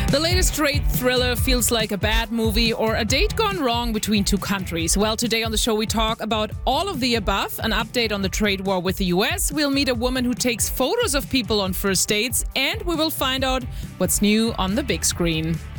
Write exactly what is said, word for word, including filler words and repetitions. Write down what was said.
The latest trade thriller feels like a bad movie or a date gone wrong between two countries. Well, today on the show we talk about all of the above, an update on the trade war with the U S. We'll meet a woman who takes photos of people on first dates, and we will find out what's new on the big screen.